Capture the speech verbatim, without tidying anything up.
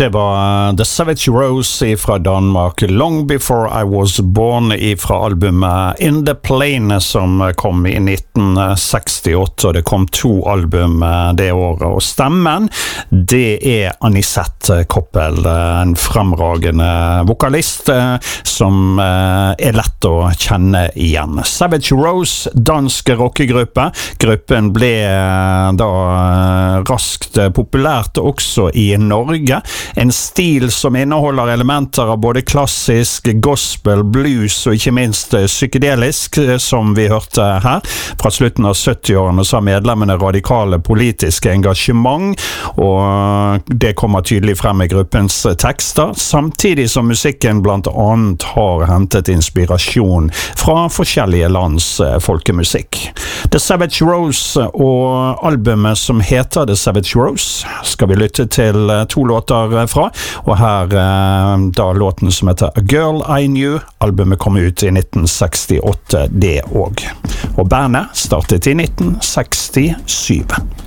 Det var The Savage Rose fra Danmark, Long Before I Was Born fra albumet In The Plane som kom i nitten sekstiåtte, og det kom to album det året. Og stemmen, det er Anisette Koppel, en fremragende vokalist som er lett å kjenne igjen. Savage Rose, dansk rockegruppe. Gruppen ble da raskt populært også i Norge. En stil som inneholder elementer av både klassisk, gospel, blues og ikke minst psykedelisk, som vi hørte her. Fra slutten av syttiårene så har medlemmene radikale politiske engasjement, og det kommer tydelig frem i gruppens tekster, samtidig som musikken blant annet har hentet inspirasjon fra forskjellige lands folkemusikk. The Savage Rose og albumet som heter The Savage Rose skal vi lytte til to låter fra, og her da låten som heter A Girl I Knew. Albumet kom ut i nitten sekstiåtte, det også. Og bandet startet i nitten sekstisju.